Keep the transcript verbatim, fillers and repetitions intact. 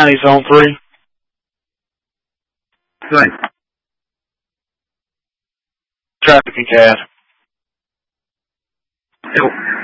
ninety, zone three. Right. Traffic and C A D. So,